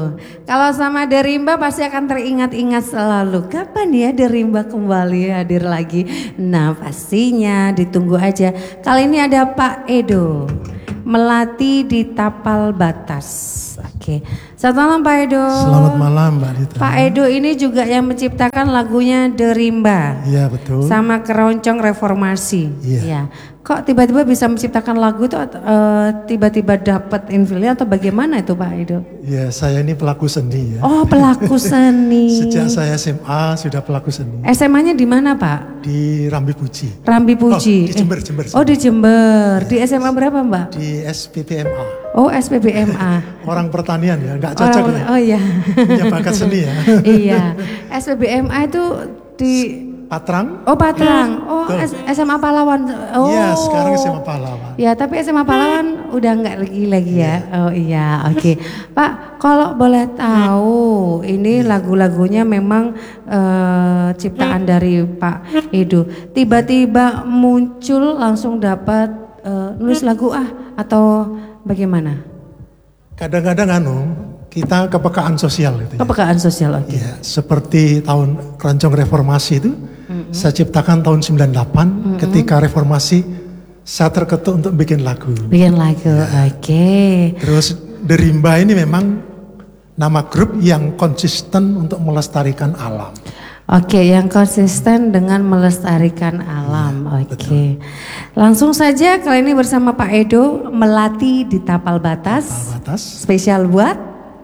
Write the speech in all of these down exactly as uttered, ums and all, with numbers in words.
Kalau sama Derimba pasti akan teringat-ingat selalu. Kapan ya Derimba kembali hadir lagi? Nah pastinya ditunggu aja. Kali ini ada Pak Edo, Melati di Tapal Batas. Oke, selamat malam Pak Edo. Selamat malam Mbak Dita. Pak Edo ini juga yang menciptakan lagunya Derimba. Iya betul. Sama Keroncong Reformasi. Iya. Ya. Kok tiba-tiba bisa menciptakan lagu itu uh, tiba-tiba dapat infilnya atau bagaimana itu Pak Edo? Ya saya ini pelaku seni ya. Oh pelaku seni. Sejak saya S M A sudah pelaku seni. S M A-nya di mana Pak? Di Rambi Puji. Rambi Puji. Oh, di Jember, Jember, Jember. Oh di Jember. Ya. Di S M A berapa Mbak? Di S P B M A. Oh S P B M A. Orang pertanian ya, nggak cocok Orang, ya. Oh iya. Punya bakat seni ya. Iya. S P B M A itu di Patrang. Oh Patrang. Oh S M A Pahlawan. Oh. Iya sekarang S M A Pahlawan. Ya tapi S M A Pahlawan udah nggak lagi lagi ya. Oh iya oke. Okay. Pak kalau boleh tahu ini lagu-lagunya memang uh, ciptaan dari Pak Edo. Tiba-tiba muncul langsung dapat uh, nulis lagu ah atau bagaimana? Kadang-kadang anu kita kepekaan sosial gitu ya. Kepekaan sosial oke. Okay. Ya, seperti tahun Keroncong Reformasi itu mm-hmm. saya ciptakan tahun sembilan puluh delapan mm-hmm. ketika reformasi saya terketuk untuk bikin lagu. Bikin lagu, ya. Oke. Okay. Terus Derimba ini memang nama grup yang konsisten untuk melestarikan alam. Oke, okay, yang konsisten dengan melestarikan alam. Ya, Oke. Okay. Langsung saja kali ini bersama Pak Edo, Melati di Tapal Batas. Tapal Batas. Spesial buat?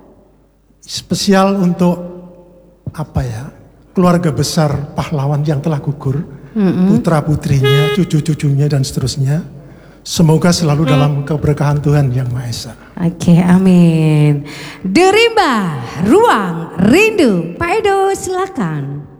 Spesial untuk apa ya? Keluarga besar pahlawan yang telah gugur, mm-hmm. putra putrinya, cucu cucunya dan seterusnya. Semoga selalu dalam keberkahan Tuhan Yang Maha Esa. Oke, okay, amin. Derimba, Ruang Rindu. Pak Edo, silakan.